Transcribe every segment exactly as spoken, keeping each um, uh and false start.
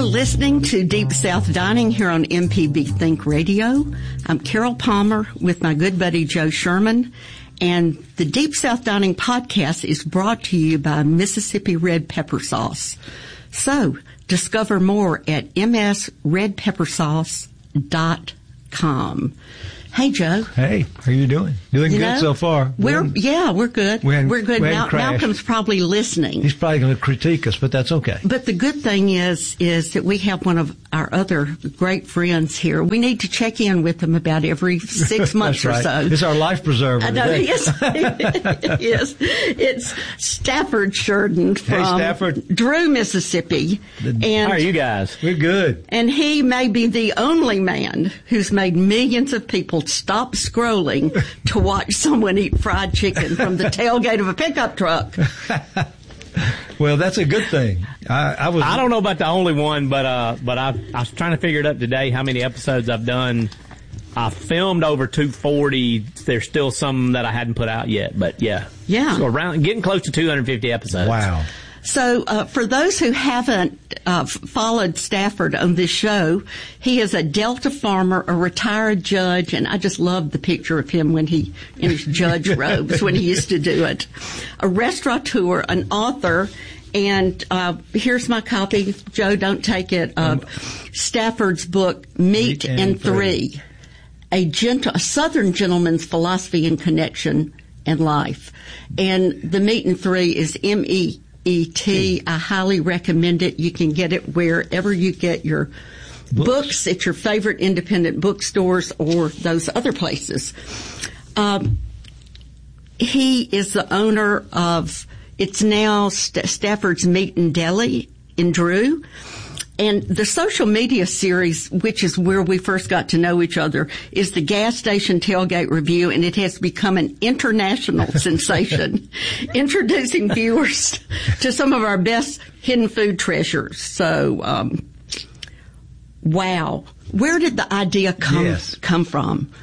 are listening to Deep South Dining here on M P B Think Radio. I'm Carol Palmer with my good buddy Joe Sherman. And the Deep South Dining podcast is brought to you by Mississippi Red Pepper Sauce. So, discover more at m s red pepper sauce dot com. Hey, Joe. Hey, how are you doing? Doing you good know, so far. We're, we're Yeah, we're good. We we're good. We Mal- Malcolm's probably listening. He's probably going to critique us, but that's okay. But the good thing is, is that we have one of our other great friends here. We need to check in with them about every six months right. or so. It's our life preserver. I know, yes, yes. It's Stafford Sheridan from hey, Stafford. Drew, Mississippi. And, how are you guys? We're good. And he may be the only man who's made millions of people stop scrolling to watch someone eat fried chicken from the tailgate of a pickup truck. Well, that's a good thing. I, I was. I don't know about the only one, but uh, but I, I was trying to figure it up today how many episodes I've done. I filmed over two forty. There's still some that I hadn't put out yet, but yeah, yeah, so around getting close to two hundred fifty episodes. Wow. So, uh, for those who haven't uh, followed Stafford on this show, he is a Delta farmer, a retired judge, and I just love the picture of him when he, in his judge robes, when he used to do it. A restaurateur, an author, and uh, here's my copy. Joe, don't take it. Uh, Stafford's book, Meat, Meat and, and Three. Three. A, gentle, a Southern gentleman's philosophy and connection and life. And the Meat and Three is M E E T. I highly recommend it. You can get it wherever you get your books, books at your favorite independent bookstores or those other places. Um, he is the owner of, it's now St- Stafford's Meat and Deli in Drew. And the social media series, which is where we first got to know each other, is the Gas Station Tailgate Review, and it has become an international sensation, introducing viewers to some of our best hidden food treasures. So, um, wow. Where did the idea come yes. come from?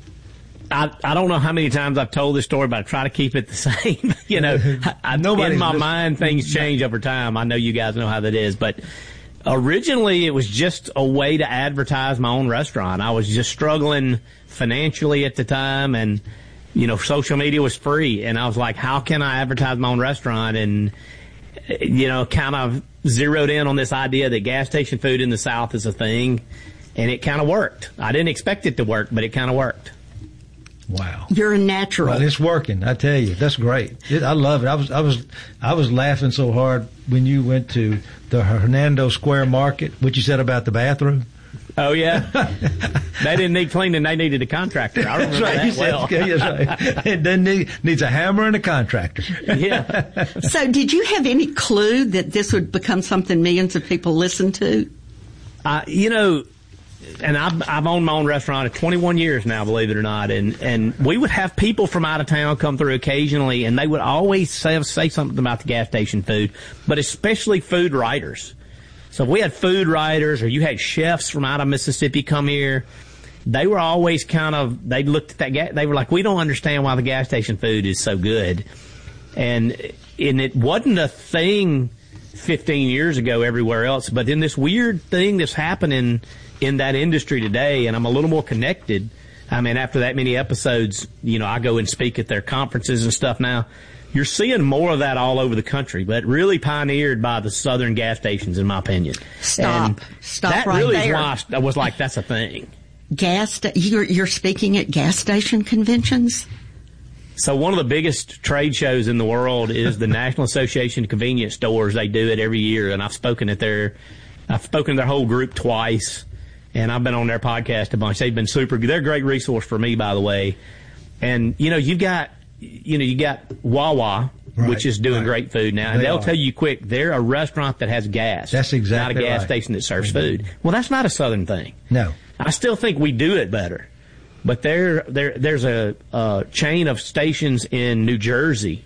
I, I don't know how many times I've told this story, but I try to keep it the same. you know, I, in my listening. mind, things change over time. I know you guys know how that is, but originally, it was just a way to advertise my own restaurant. I was just struggling financially at the time, and, you know, social media was free. And I was like, how can I advertise my own restaurant? And, you know, kind of zeroed in on this idea that gas station food in the South is a thing. And it kind of worked. I didn't expect it to work, but it kind of worked. Wow. You're a natural. Well, it's working. I tell you, that's great. It, I love it. I was, I was, I was laughing so hard when you went to the Hernando Square Market. What you said about the bathroom. Oh yeah, they didn't need cleaning. They needed a contractor. I remember that's right. that well. Said, that's right. It doesn't need, needs a hammer and a contractor. Yeah. So, did you have any clue that this would become something millions of people listen to? Uh, you know. And I've, I've owned my own restaurant for twenty-one years now, believe it or not. And, and we would have people from out of town come through occasionally, and they would always say, say something about the gas station food, but especially food writers. So if we had food writers or you had chefs from out of Mississippi come here, they were always kind of, they looked at that gas, they were like, we don't understand why the gas station food is so good. And, and it wasn't a thing fifteen years ago everywhere else, but then this weird thing that's happening in that industry today, and I'm a little more connected. I mean, after that many episodes, you know, I go and speak at their conferences and stuff now. You're seeing more of that all over the country, but really pioneered by the southern gas stations, in my opinion. Stop. And Stop that right really there. is why I was like, that's a thing. Gas, sta- you're, you're speaking at gas station conventions? So one of the biggest trade shows in the world is the National Association of Convenience Stores. They do it every year, and I've spoken at their, I've spoken to their whole group twice. And I've been on their podcast a bunch. They've been super good. They're a great resource for me, by the way. And, you know, you've got, you know, you got Wawa, right, which is doing right. great food now. And they they'll are. tell you quick, they're a restaurant that has gas. That's exactly Not a gas right. station that serves mm-hmm. food. Well, that's not a Southern thing. No. I still think we do it better. But there, there, there's a, a chain of stations in New Jersey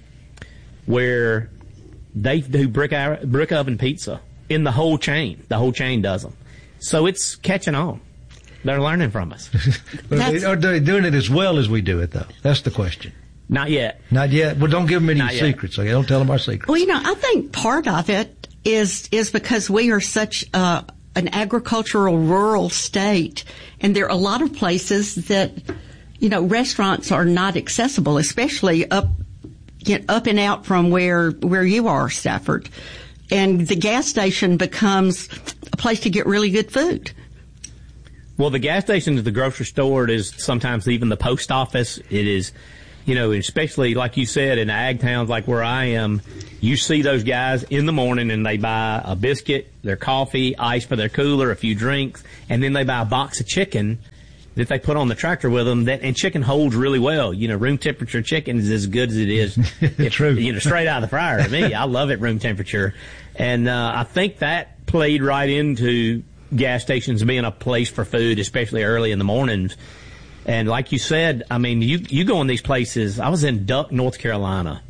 where they do brick, brick oven pizza in the whole chain. The whole chain does them. So it's catching on. They're learning from us. But are they doing it as well as we do it, though? That's the question. Not yet. Not yet. Well, don't give them any Not secrets. Okay, don't tell them our secrets. Well, you know, I think part of it is is because we are such uh, an agricultural rural state, and there are a lot of places that, you know, restaurants are not accessible, especially up, get up and out from where, where you are, Stafford. And the gas station becomes a place to get really good food. Well, the gas station is the grocery store. It is sometimes even the post office. It is, you know, especially like you said, in ag towns like where I am, you see those guys in the morning and they buy a biscuit, their coffee, ice for their cooler, a few drinks, and then they buy a box of chicken that they put on the tractor with them. That, and chicken holds really well. You know, room temperature chicken is as good as it is. if, True. You know, straight out of the fryer to me. I love it room temperature. And uh, I think that played right into gas stations being a place for food, especially early in the mornings. And like you said, I mean, you you go in these places. I was in Duck, North Carolina,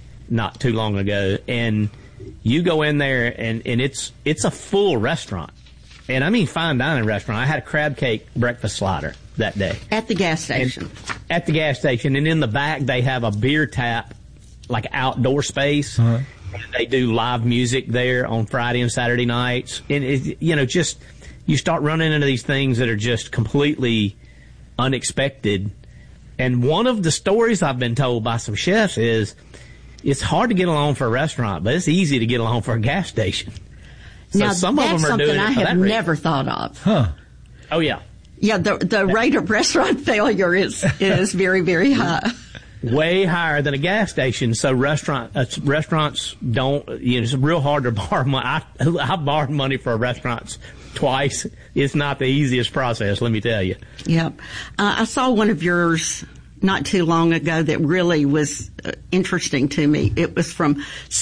not too long ago, and you go in there and, and it's it's a full restaurant, and I mean fine dining restaurant. I had a crab cake breakfast slider that day At the gas station. And, at the gas station, and in the back they have a beer tap, like outdoor space. Uh-huh. And they do live music there on Friday and Saturday nights, and it, you know, just you start running into these things that are just completely unexpected. And one of the stories I've been told by some chefs is it's hard to get along for a restaurant, but it's easy to get along for a gas station. So now, some that's of them are doing something I it for have that never reason. thought of. Huh. Oh yeah. Yeah, the the rate of restaurant failure is is very, very high. Way higher than a gas station. So restaurant uh, restaurants don't, you know, it's real hard to borrow money. I, I borrowed money for restaurants twice. It's not the easiest process, let me tell you. Yep. Uh, I saw one of yours not too long ago that really was uh, interesting to me. It was from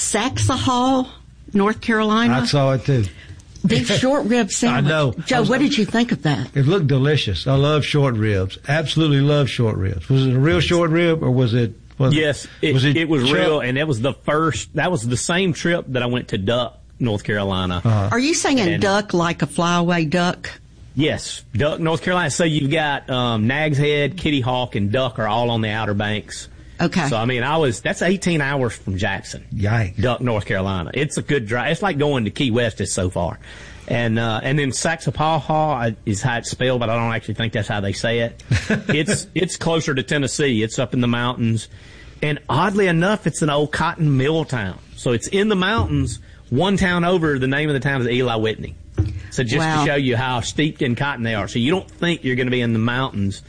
Saxahall, North Carolina. I saw it too. Beef short rib sandwich. I know. Joe, what did you think of that? It looked delicious. I love short ribs. Absolutely love short ribs. Was it a real short rib or was it? Was yes, it, was it, it was chuck? real, and that was the first. That was the same trip that I went to Duck, North Carolina. Uh-huh. Are you saying And- duck like a flyaway duck? Yes, Duck, North Carolina. So you've got um, Nag's Head, Kitty Hawk, and Duck are all on the Outer Banks. Okay. So I mean, I was that's eighteen hours from Jackson. Yikes. Duck, North Carolina. It's a good drive. It's like going to Key West. It's so far. And uh, and then Saxapahaw is how it's spelled, but I don't actually think that's how they say it. It's it's closer to Tennessee. It's up in the mountains, and oddly enough, it's an old cotton mill town. So it's in the mountains. One town over, the name of the town is Eli Whitney. So just Wow. to show you how steeped in cotton they are. So you don't think you're going to be in the mountains,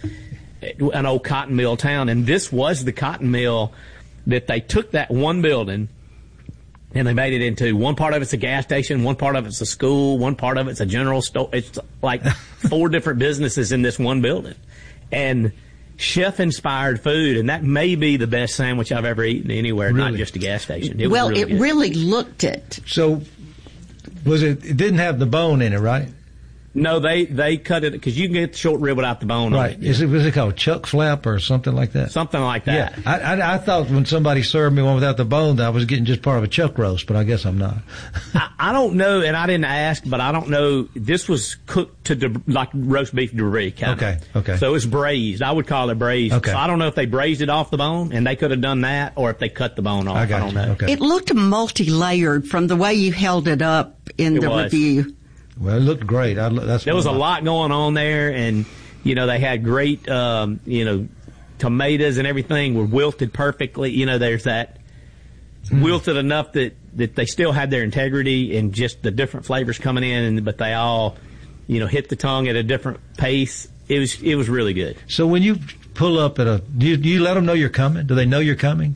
an old cotton mill town. And this was the cotton mill that they took that one building and they made it into one part of it's a gas station, one part of it's a school, one part of it's a general store. It's like four different businesses in this one building. And chef-inspired food, and that may be the best sandwich I've ever eaten anywhere, Really? not just a gas station. It well, was really it good. really looked it. So, was it? It didn't have the bone in it, right? No, they, they cut it, because you can get the short rib without the bone Right. on it. Is it was it called chuck flap or something like that? Something like that. Yeah. I, I I thought when somebody served me one without the bone that I was getting just part of a chuck roast, but I guess I'm not. I, I don't know, and I didn't ask, but I don't know. This was cooked to de- like roast beef debris, kind Okay, of. okay. So it's braised. I would call it braised. Okay. So I don't know if they braised it off the bone, and they could have done that, or if they cut the bone off. I I, got don't you. know. Okay. It looked multi-layered from the way you held it up in It the was. review. Well, it looked great. I, that's There was a what I- lot going on there, and you know they had great, um, you know, tomatoes and everything were wilted perfectly. You know, there's that Mm. wilted enough that that they still had their integrity and just the different flavors coming in, and but they all, you know, hit the tongue at a different pace. It was it was really good. So when you pull up at a, do you, do you let them know you're coming? Do they know you're coming?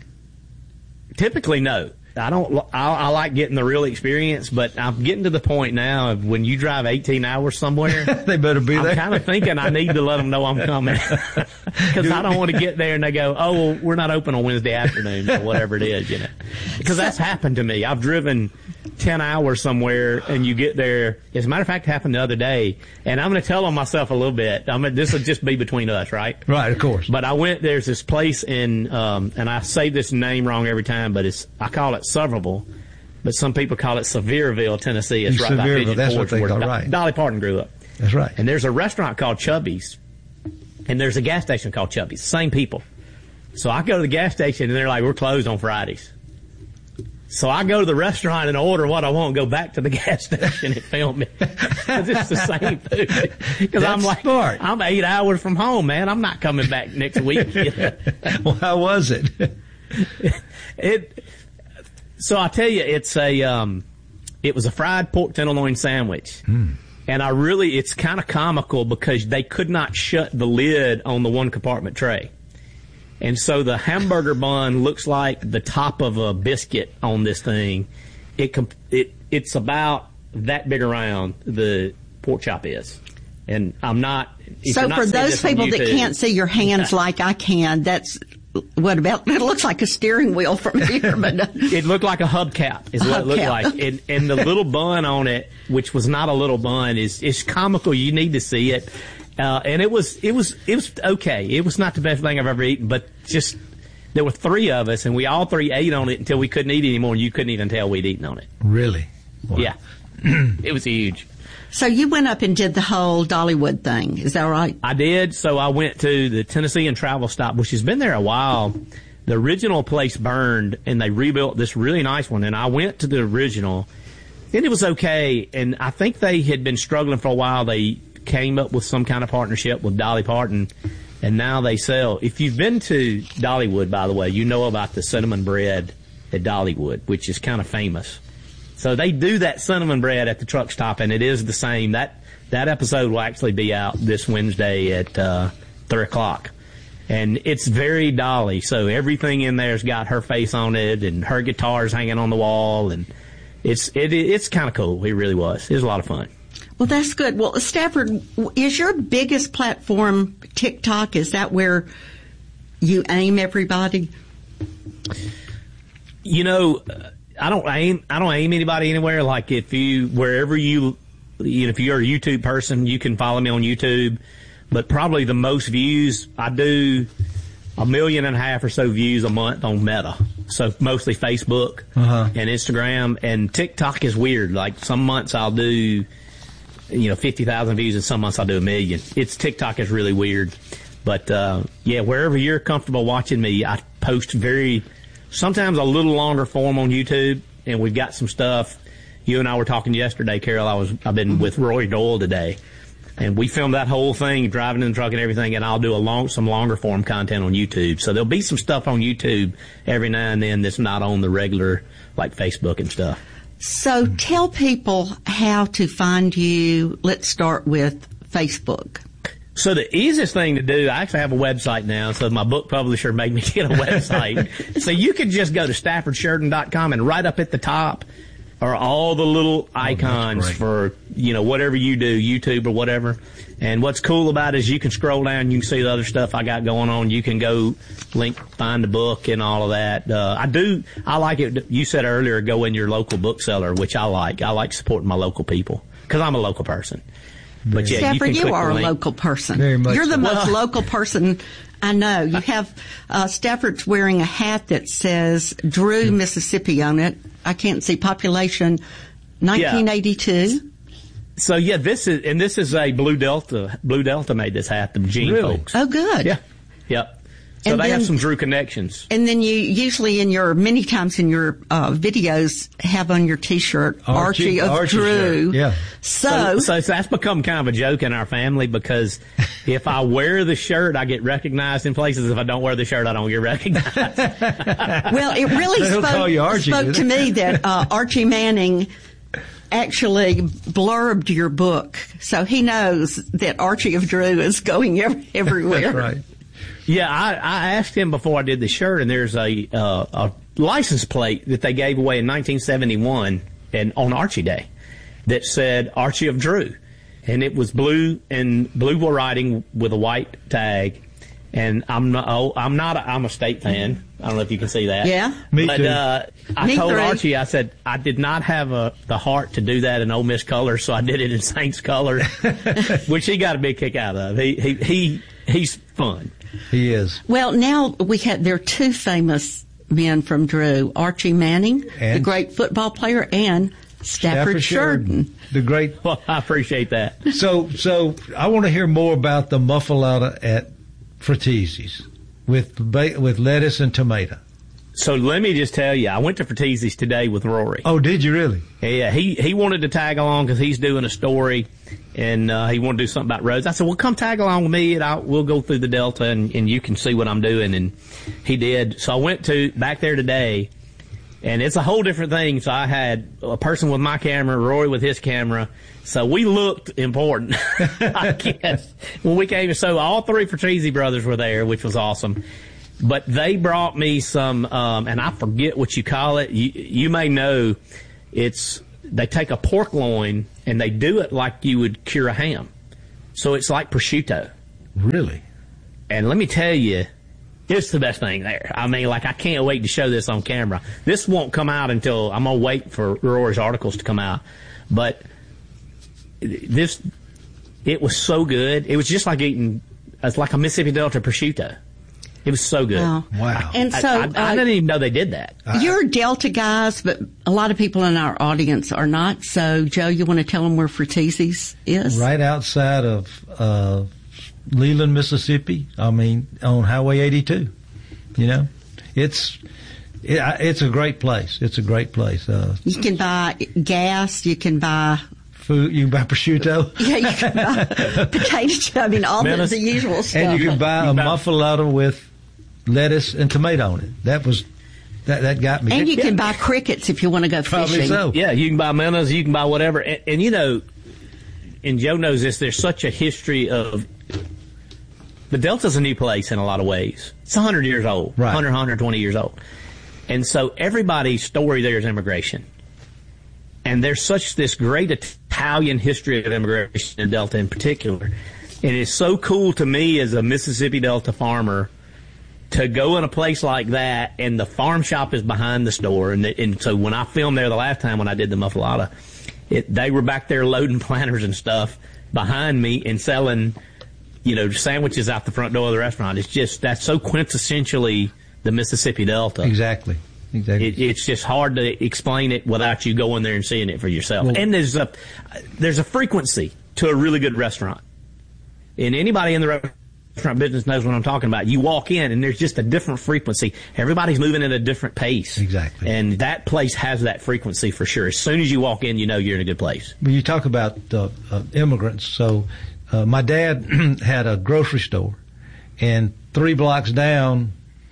Typically, no. I don't. I, I like getting the real experience, but I'm getting to the point now of when you drive eighteen hours somewhere. They better be I'm there. kind of thinking I need to let them know I'm coming because I don't want to get there and they go, "Oh, well, we're not open on Wednesday afternoon," or whatever it is, you know. Because that's happened to me. I've driven ten hours somewhere, and you get there. As a matter of fact, it happened the other day, and I'm going to tell on myself a little bit. I mean, this will just be between us, right? Right, of course. But I went. There's this place in, um, and I say this name wrong every time, but it's I call it Somerville, but some people call it Sevierville, Tennessee. It's right by Sevierville, Pigeon that's what Forge, they where call Do- right. Dolly Parton grew up. That's right. And there's a restaurant called Chubby's, and there's a gas station called Chubby's. Same people. So I go to the gas station, and they're like, "We're closed on Fridays." So I go to the restaurant and order what I want, go back to the gas station and film it. Because it's the same food. Because I'm like, smart. I'm eight hours from home, man. I'm not coming back next week. Well, how was it? it. So I tell you, it's a, um, it was a fried pork tenderloin sandwich. Mm. And I really, it's kind of comical because they could not shut the lid on the one compartment tray. And so the hamburger bun looks like the top of a biscuit on this thing. It it it's about that big around, the pork chop is. And I'm not. So not for those people that can't see your hands yeah. like I can, that's what about? It looks like a steering wheel from here, but uh, it looked like a hubcap is what it looked hubcap. like. And, and the little bun on it, which was not a little bun, is is comical. You need to see it. Uh, and it was, it was, it was okay. It was not the best thing I've ever eaten, but just, there were three of us and we all three ate on it until we couldn't eat anymore and you couldn't even tell we'd eaten on it. Really? Wow. Yeah. It was huge. So you went up and did the whole Dollywood thing. Is that right? I did. So I went to the Tennessee and Travel Stop, which has been there a while. The original place burned and they rebuilt this really nice one. And I went to the original and it was okay. And I think they had been struggling for a while. They came up with some kind of partnership with Dolly Parton, and now they sell. If you've been to Dollywood, by the way, you know about the cinnamon bread at Dollywood, which is kind of famous. So they do that cinnamon bread at the truck stop, and it is the same. That that episode will actually be out this Wednesday at uh, three o'clock. And it's very Dolly, so everything in there's got her face on it, and her guitar's hanging on the wall, and it's it, it's kind of cool. It really was. It was a lot of fun. Well, that's good. Well, Stafford, is your biggest platform TikTok? Is that where you aim everybody? You know, I don't aim. I don't aim anybody anywhere. Like if you, wherever you, you know, if you're a YouTube person, you can follow me on YouTube. But probably the most views, I do a million and a half or so views a month on Meta. So mostly Facebook uh-huh. and Instagram, and TikTok is weird. Like some months I'll do, you know, fifty thousand views, and some months I'll do a million. It's TikTok is really weird. But, uh, yeah, wherever you're comfortable watching me, I post very, sometimes a little longer form on YouTube, and we've got some stuff. You and I were talking yesterday, Carol. I was, I've been with Roy Doyle today, and we filmed that whole thing, driving in the truck and everything, and I'll do a long, some longer form content on YouTube. So there'll be some stuff on YouTube every now and then that's not on the regular, like Facebook and stuff. So tell people how to find you. Let's start with Facebook. So the easiest thing to do, I actually have a website now, so my book publisher made me get a website. So you could just go to Stafford Sheridan dot com, and right up at the top are all the little icons oh, for, you know, whatever you do, YouTube or whatever. And what's cool about it is you can scroll down, you can see the other stuff I got going on. You can go link, find the book and all of that. Uh, I do, I like it. You said earlier, go in your local bookseller, which I like. I like supporting my local people because I'm a local person. But yeah, Stafford, you, you you are a link. local person. Very much You're the so. most Well, local person I know. You have, uh, Stafford's wearing a hat that says Drew, Mississippi on it. I can't see population nineteen eighty-two. Yeah. So yeah, this is, and this is a Blue Delta. Blue Delta made this hat, the Gene Really? folks. Oh, good. Yeah. Yep. So And they then- have some Drew connections. And then you usually in your, many times in your uh, videos have on your T-shirt, Archie, Archie- of Archie Drew. shirt, yeah. So, So, so that's become kind of a joke in our family because if I wear the shirt, I get recognized in places. If I don't wear the shirt, I don't get recognized. well, it really They'll call you spoke, Archie, spoke do to they? me that uh, Archie Manning actually blurbed your book. So he knows that Archie of Drew is going ev- everywhere. That's right. Yeah, I, I asked him before I did the shirt, and there's a uh, a license plate that they gave away in nineteen seventy-one and on Archie Day that said Archie of Drew, and it was blue and blue writing with a white tag. And I'm not, oh, I'm not, a, I'm a State fan. I don't know if you can see that. Yeah. Me but, too. uh, I Me told three. Archie, I said, I did not have a, the heart to do that in Ole Miss colors, so I did it in Saints colors, which he got a big kick out of. He, he, he, he's fun. He is. Well, now we have, there are two famous men from Drew, Archie Manning, And? the great football player, and Stafford, Sheridan. The great. Well, I appreciate that. So, so I want to hear more about the muffalata at Frattesi's with ba- with lettuce and tomato. So let me just tell you, I went to Fertizzi's today with Rory. Oh, did you really? Yeah, he, he wanted to tag along because he's doing a story, and uh, he wanted to do something about roads. I said, well, come tag along with me, and I'll, we'll go through the Delta, and, and you can see what I'm doing. And he did. So I went to back there today, and it's a whole different thing. So I had a person with my camera, Rory with his camera. So we looked important, I guess, when we came. So all three Fertizzi brothers were there, which was awesome. But they brought me some, um, and I forget what you call it. You, you may know it's, they take a pork loin and they do it like you would cure a ham. So it's like prosciutto. Really? And let me tell you, it's the best thing there. I mean, like, I can't wait to show this on camera. This won't come out until, I'm going to wait for Rory's articles to come out. But this, it was so good. It was just like eating, it's like a Mississippi Delta prosciutto. It was so good. Wow. Wow. And so, I, I, uh, I didn't even know they did that. You're Delta guys, but a lot of people in our audience are not. So, Joe, you want to tell them where Fertizzi's is? Right outside of uh, Leland, Mississippi. I mean, on Highway eighty-two. You know, it's it, it's a great place. It's a great place. Uh, You can buy gas. You can buy food. You can buy prosciutto. Yeah, you can buy potato chip. I mean, all the, the usual stuff. And you can buy You a buy- muffaletta with lettuce and tomato on it. That was that that got me. And you Yeah. can buy crickets if you want to go Probably fishing. so. Yeah, you can buy minnows, you can buy whatever. And, and you know, and Joe knows this, there's such a history of, the Delta's a new place in a lot of ways. It's one hundred years old, Right. one hundred, one hundred twenty years old. And so everybody's story there is immigration. And there's such this great Italian history of immigration in Delta in particular. And it's so cool to me as a Mississippi Delta farmer to go in a place like that, and the farm shop is behind the store. And, and so when I filmed there the last time when I did the muffaletta, it, they were back there loading planters and stuff behind me and selling, you know, sandwiches out the front door of the restaurant. It's just, that's so quintessentially the Mississippi Delta. Exactly. Exactly. It, it's just hard to explain it without you going there and seeing it for yourself. Well- And there's a, there's a frequency to a really good restaurant. And anybody in the restaurant business knows what I'm talking about. You walk in and there's just a different frequency. Everybody's moving at a different pace. Exactly. And that place has that frequency for sure. As soon as you walk in, you know you're in a good place. When you talk about uh, uh, immigrants, so uh, my dad had a grocery store, and three blocks down,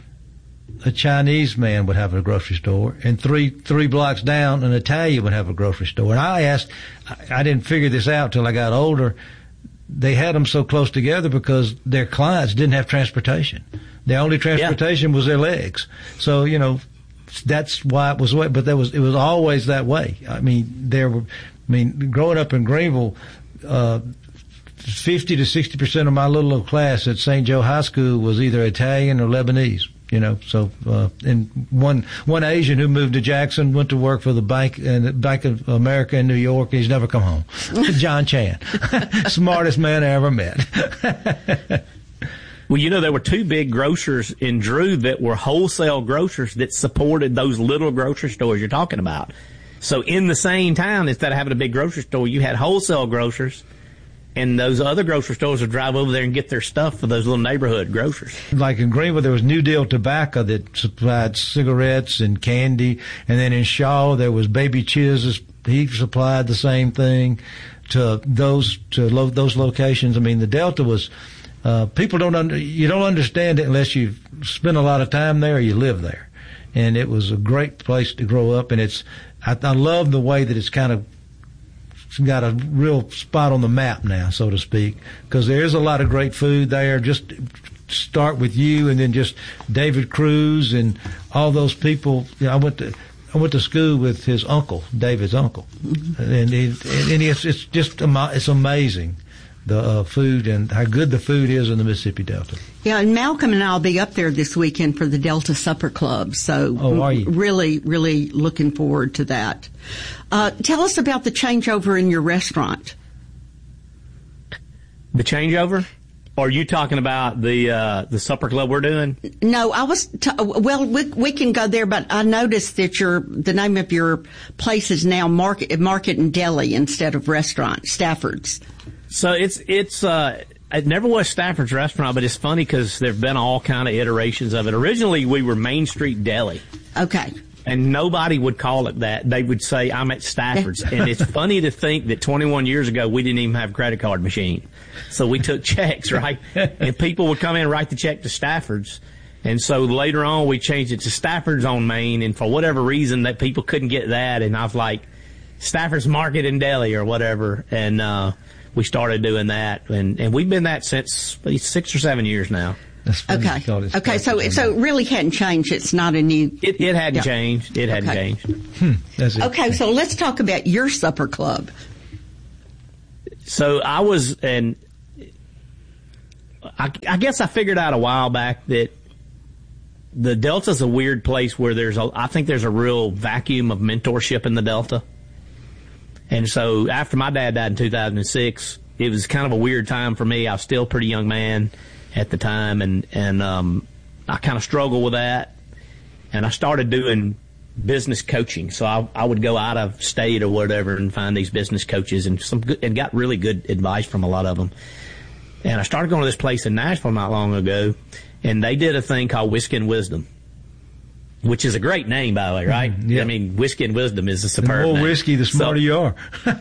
a Chinese man would have a grocery store, and three three blocks down, an Italian would have a grocery store. And I asked, I, I didn't figure this out till I got older. They had them so close together because their clients didn't have transportation. Their only transportation yeah. was their legs. So, you know, that's why it was, but there was, it was always that way. I mean, there were, I mean, growing up in Greenville, uh, fifty to sixty percent of my little old class at Saint Joe High School was either Italian or Lebanese. You know, so, uh, and one, one Asian who moved to Jackson went to work for the bank, and uh, Bank of America in New York. He's never come home. John Chan. Smartest man I ever met. Well, you know, there were two big grocers in Drew that were wholesale grocers that supported those little grocery stores you're talking about. So in the same town, instead of having a big grocery store, you had wholesale grocers. And those other grocery stores would drive over there and get their stuff for those little neighborhood grocers. Like in Greenville, there was New Deal Tobacco that supplied cigarettes and candy. And then in Shaw, there was Baby Chiz's. He supplied the same thing to those to lo- those locations. I mean, the Delta was, uh, people don't under, you don't understand it unless you've spent a lot of time there or you live there. And it was a great place to grow up. And it's, I, I love the way that it's kind of, it's got a real spot on the map now, so to speak, because there is a lot of great food there. Just start with you, and then just David Cruz and all those people. You know, I went to I went to school with his uncle, David's uncle, mm-hmm. and he, and it's it's just it's amazing the uh, food and how good the food is in the Mississippi Delta. Yeah, and Malcolm and I'll be up there this weekend for the Delta Supper Club. So oh, are you? really, really looking forward to that. Uh, tell us about the changeover in your restaurant. The changeover? Or are you talking about the uh, the supper club we're doing? No, I was. T- well, we we can go there, but I noticed that your the name of your place is now Market Market and Deli instead of Restaurant Stafford's. So it's it's uh, it never was Stafford's Restaurant, but it's funny because there have been all kind of iterations of it. Originally, we were Main Street Deli. Okay. And nobody would call it that. They would say, I'm at Stafford's. And it's funny to think that twenty-one years ago, we didn't even have a credit card machine. So we took checks, right? And people would come in and write the check to Stafford's. And so later on, we changed it to Stafford's on Main. And for whatever reason, that people couldn't get that. And I was like, Stafford's Market and Deli or whatever. And uh we started doing that. And, and we've been that since six or seven years now. Okay. Okay. So, so it really hadn't changed. It's not a new. It, it hadn't yeah. changed. It hadn't okay. changed. Hmm, that's it. Okay. So let's talk about your supper club. So I was, and I, I guess I figured out a while back that the Delta's a weird place where there's a, I think there's a real vacuum of mentorship in the Delta. And so after my dad died in two thousand six, it was kind of a weird time for me. I was still a pretty young man at the time, and and um, I kind of struggled with that, and I started doing business coaching. So I, I would go out of state or whatever and find these business coaches, and some good, and got really good advice from a lot of them. And I started going to this place in Nashville not long ago, and they did a thing called Whiskey and Wisdom, which is a great name, by the way, right? Mm, yeah. I mean, Whiskey and Wisdom is a superb name. The more name. whiskey, the smarter so, you are.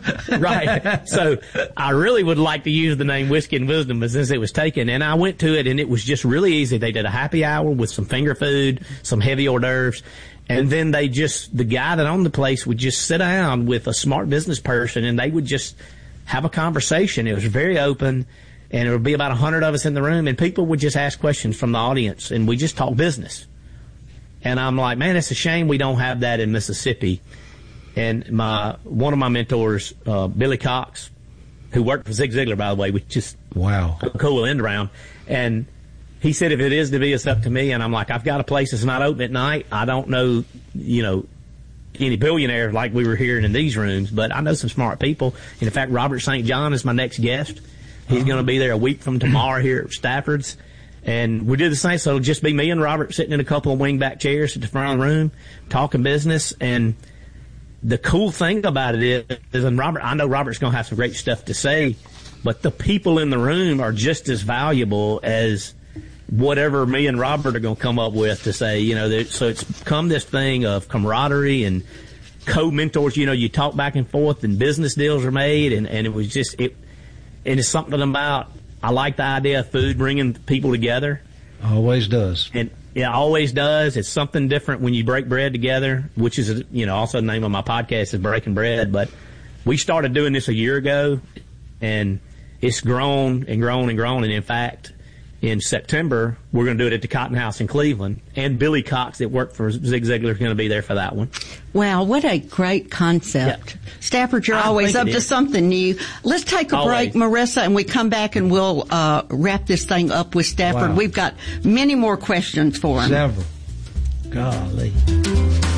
Right. So I really would like to use the name Whiskey and Wisdom, but since it was taken, and I went to it, and it was just really easy. They did a happy hour with some finger food, some heavy hors d'oeuvres, and then they just, the guy that owned the place would just sit down with a smart business person, and they would just have a conversation. It was very open, and it would be about a hundred of us in the room, and people would just ask questions from the audience, and we just talk business. And I'm like, man, it's a shame we don't have that in Mississippi. And my one of my mentors, uh, Billy Cox, who worked for Zig Ziglar, by the way, which is wow, a cool end around. And he said, if it is to be, it's up to me. And I'm like, I've got a place that's not open at night. I don't know, you know, any billionaires like we were hearing in these rooms, but I know some smart people. And in fact, Robert Saint John is my next guest. He's going to be there a week from tomorrow here at Stafford's. And we did the same, so it'll just be me and Robert sitting in a couple of wingback chairs at the front of the room, talking business. And the cool thing about it is, is and Robert, I know Robert's going to have some great stuff to say, but the people in the room are just as valuable as whatever me and Robert are going to come up with to say, you know. So it's become this thing of camaraderie and co-mentors. You know, you talk back and forth, and business deals are made, and, and it was just, it, and it's something about, I like the idea of food bringing people together. Always does. And it always does. It's something different when you break bread together, which is, you know, also the name of my podcast is Breaking Bread. But we started doing this a year ago, and it's grown and grown and grown. And in fact, in September, we're going to do it at the Cotton House in Cleveland. And Billy Cox, that worked for Zig Ziglar, is going to be there for that one. Wow, what a great concept. Yeah. Stafford, you're I always up to is. something new. Let's take a always. break, Marissa, and we come back and we'll uh, wrap this thing up with Stafford. Wow. We've got many more questions for him. Several. Golly.